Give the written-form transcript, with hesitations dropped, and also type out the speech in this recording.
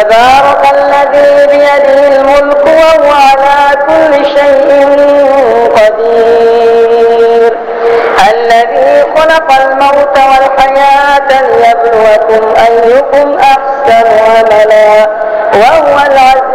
تبارك الذي بيده الملك وهو على كل شيء قدير الذي خلق الموت والحياة ليبلوكم أيكم أحسن عملا وهو العزيز